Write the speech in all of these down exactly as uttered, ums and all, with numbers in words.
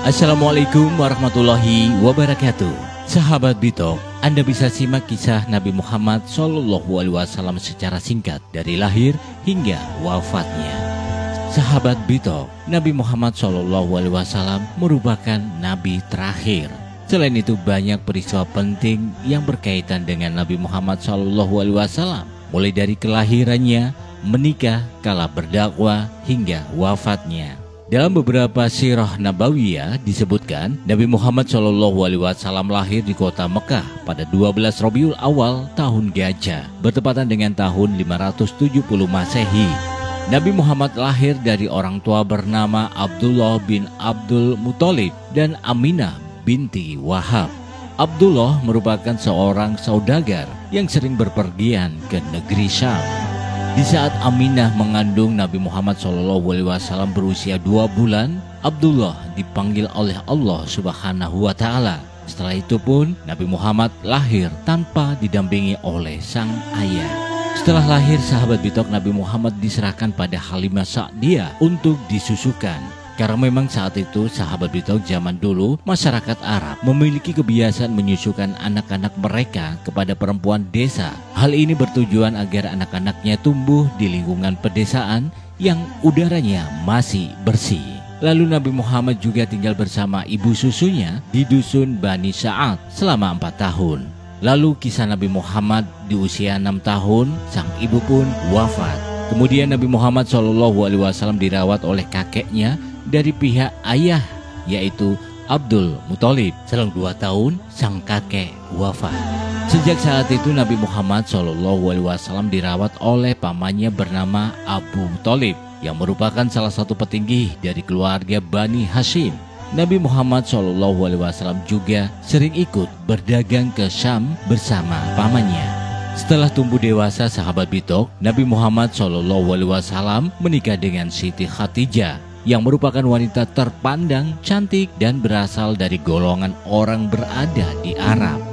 Assalamualaikum warahmatullahi wabarakatuh. Sahabat Bitok, Anda bisa simak kisah Nabi Muhammad shallallahu alaihi wasallam secara singkat dari lahir hingga wafatnya. Sahabat Bitok, Nabi Muhammad shallallahu alaihi wasallam merupakan Nabi terakhir. Selain itu banyak peristiwa penting yang berkaitan dengan Nabi Muhammad shallallahu alaihi wasallam, mulai dari kelahirannya, menikah, kala berdakwah, hingga wafatnya. Dalam beberapa sirah nabawiyah disebutkan Nabi Muhammad shallallahu alaihi wasallam lahir di kota Mekah pada dua belas Rabiul Awal tahun Gajah, bertepatan dengan tahun lima ratus tujuh puluh Masehi. Nabi Muhammad lahir dari orang tua bernama Abdullah bin Abdul Muthalib dan Aminah binti Wahab. Abdullah merupakan seorang saudagar yang sering berpergian ke negeri Syam. Di saat Aminah mengandung Nabi Muhammad shallallahu alaihi wasallam berusia dua bulan, Abdullah dipanggil oleh Allah Subhanahu wa Ta'ala. Setelah itu pun Nabi Muhammad lahir tanpa didampingi oleh sang ayah. Setelah lahir, sahabat Bitok, Nabi Muhammad diserahkan pada Halimah Sa'diyah untuk disusukan. Karena memang saat itu, sahabat Bitok, zaman dulu masyarakat Arab memiliki kebiasaan menyusukan anak-anak mereka kepada perempuan desa. Hal ini bertujuan agar anak-anaknya tumbuh di lingkungan pedesaan yang udaranya masih bersih. Lalu Nabi Muhammad juga tinggal bersama ibu susunya di dusun Bani Sa'ad selama empat tahun. Lalu kisah Nabi Muhammad di usia enam tahun, sang ibu pun wafat. Kemudian Nabi Muhammad shallallahu alaihi wasallam dirawat oleh kakeknya dari pihak ayah, yaitu Abdul Muthalib. Selang dua tahun sang kakek wafat. Sejak saat itu Nabi Muhammad shallallahu alaihi wasallam dirawat oleh pamannya bernama Abu Thalib, yang merupakan salah satu petinggi dari keluarga Bani Hashim. Nabi Muhammad shallallahu alaihi wasallam juga sering ikut berdagang ke Syam bersama pamannya. Setelah tumbuh dewasa, sahabat Bitok, Nabi Muhammad shallallahu alaihi wasallam menikah dengan Siti Khadijah, yang merupakan wanita terpandang, cantik, dan berasal dari golongan orang berada di Arab.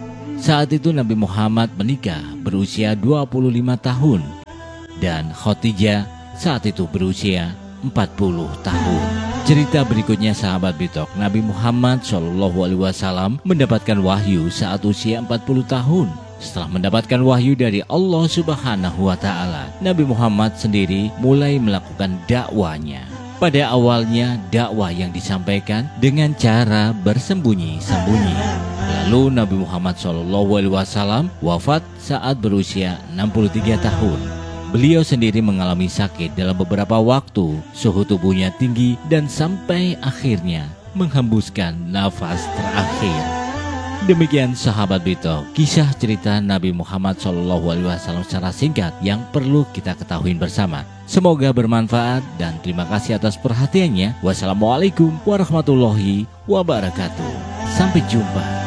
Saat itu Nabi Muhammad menikah berusia dua puluh lima tahun dan Khadijah saat itu berusia empat puluh tahun. Cerita berikutnya, sahabat Bitok, Nabi Muhammad shallallahu alaihi wasallam mendapatkan wahyu saat usia empat puluh tahun. Setelah mendapatkan wahyu dari Allah Subhanahu wa Ta'ala, Nabi Muhammad sendiri mulai melakukan dakwanya. Pada awalnya dakwah yang disampaikan dengan cara bersembunyi-sembunyi. Lalu Nabi Muhammad shallallahu alaihi wasallam wafat saat berusia enam puluh tiga tahun. Beliau sendiri mengalami sakit dalam beberapa waktu, suhu tubuhnya tinggi dan sampai akhirnya menghembuskan nafas terakhir. Demikian sahabat Bitok, kisah cerita Nabi Muhammad shallallahu alaihi wasallam secara singkat yang perlu kita ketahui bersama. Semoga bermanfaat dan terima kasih atas perhatiannya. Wassalamualaikum warahmatullahi wabarakatuh. Sampai jumpa.